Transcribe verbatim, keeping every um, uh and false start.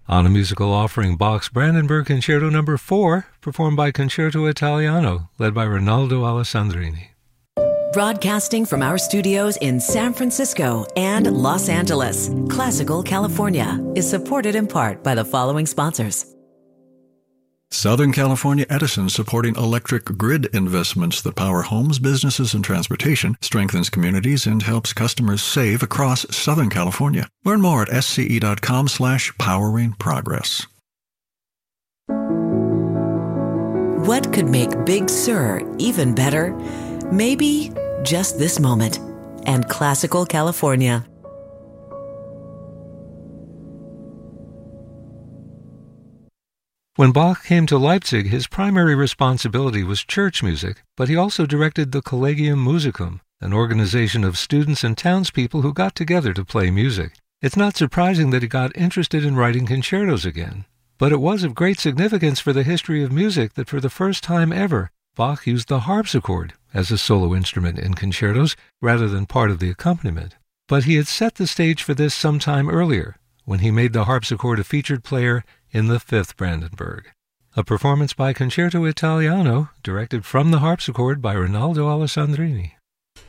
On a musical offering, Bach's Brandenburg Concerto Number four, performed by Concerto Italiano, led by Rinaldo Alessandrini. Broadcasting from our studios in San Francisco and Los Angeles, Classical California is supported in part by the following sponsors. Southern California Edison, supporting electric grid investments that power homes, businesses, and transportation, strengthens communities, and helps customers save across Southern California. Learn more at sce.com slash powering progress. What could make Big Sur even better? Maybe just this moment. And Classical California. When Bach came to Leipzig, his primary responsibility was church music, but he also directed the Collegium Musicum, an organization of students and townspeople who got together to play music. It's not surprising that he got interested in writing concertos again. But it was of great significance for the history of music that for the first time ever, Bach used the harpsichord as a solo instrument in concertos rather than part of the accompaniment. But he had set the stage for this some time earlier, when he made the harpsichord a featured player in the Fifth Brandenburg. A performance by Concerto Italiano, directed from the harpsichord by Rinaldo Alessandrini.